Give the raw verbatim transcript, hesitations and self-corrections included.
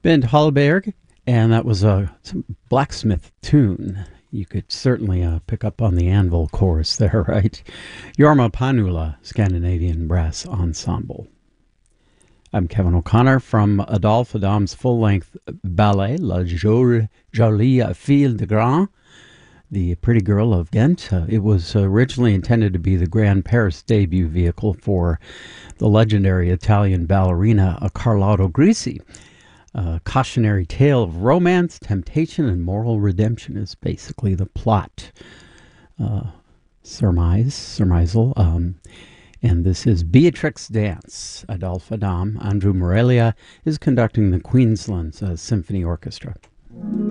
Ben Hallberg, and that was a blacksmith tune. You could certainly uh, pick up on the anvil chorus there, right? Jorma Panula, Scandinavian Brass Ensemble. I'm Kevin O'Connor from Adolphe Adam's full-length ballet, La Jolie Fille de Grand, The Pretty Girl of Ghent. Uh, it was originally intended to be the Grand Paris debut vehicle for the legendary Italian ballerina Carlotta Grisi. A cautionary tale of romance, temptation, and moral redemption is basically the plot. Uh, surmise, surmisal. Um, and this is Beatrix Dance. Adolphe Adam, Andrew Morelia, is conducting the Queensland uh, Symphony Orchestra.